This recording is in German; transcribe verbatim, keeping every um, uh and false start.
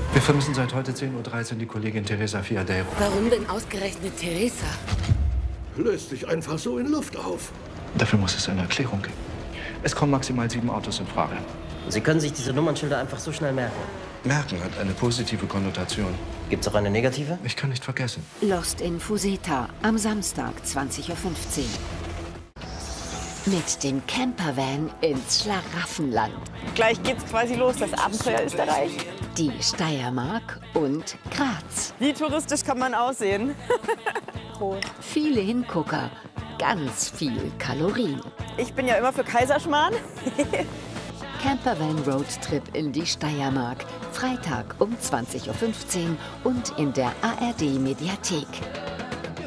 Wir vermissen seit heute zehn Uhr dreizehn die Kollegin Teresa Fiadeiro. Warum denn ausgerechnet Teresa? Löst sich einfach so in Luft auf. Dafür muss es eine Erklärung geben. Es kommen maximal sieben Autos in Frage. Sie können sich diese Nummernschilder einfach so schnell merken. Merken hat eine positive Konnotation. Gibt's auch eine negative? Ich kann nicht vergessen. Lost in Fuseta am Samstag, zwanzig Uhr fünfzehn. Mit dem Campervan ins Schlaraffenland. Gleich geht's quasi los, das Abenteuer ist erreicht. Die Steiermark und Graz. Wie touristisch kann man aussehen? Viele Hingucker, ganz viel Kalorien. Ich bin ja immer für Kaiserschmarrn. Campervan Roadtrip in die Steiermark. Freitag um zwanzig Uhr fünfzehn und in der A R D Mediathek.